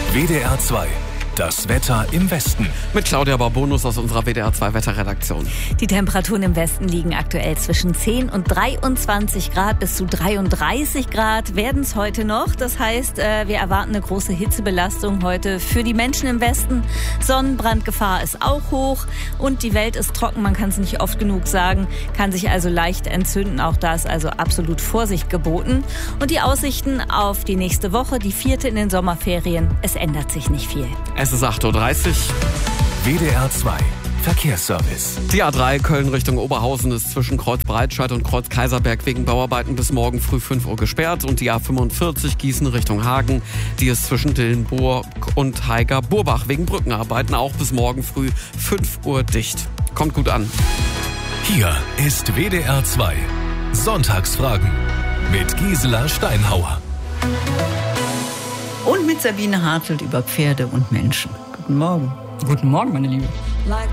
WDR 2. Das Wetter im Westen. Mit Claudia Barbonus aus unserer WDR 2 Wetterredaktion. Die Temperaturen im Westen liegen aktuell zwischen 10 und 23 Grad. Bis zu 33 Grad werden es heute noch. Das heißt, wir erwarten eine große Hitzebelastung heute für die Menschen im Westen. Sonnenbrandgefahr ist auch hoch und die Welt ist trocken. Man kann es nicht oft genug sagen. Kann sich also leicht entzünden. Auch da ist also absolut Vorsicht geboten. Und die Aussichten auf die nächste Woche, die 4. in den Sommerferien, es ändert sich nicht viel. Es ist 8.30 Uhr. WDR 2. Verkehrsservice. Die A3 Köln Richtung Oberhausen ist zwischen Kreuz Breitscheid und Kreuz Kaiserberg wegen Bauarbeiten bis morgen früh 5 Uhr gesperrt. Und die A45 Gießen Richtung Hagen, die ist zwischen Dillenburg und Haiger-Burbach wegen Brückenarbeiten auch bis morgen früh 5 Uhr dicht. Kommt gut an. Hier ist WDR 2. Sonntagsfragen mit Gisela Steinhauer. Und mit Sabine Hartelt über Pferde und Menschen. Guten Morgen. Guten Morgen, meine Liebe.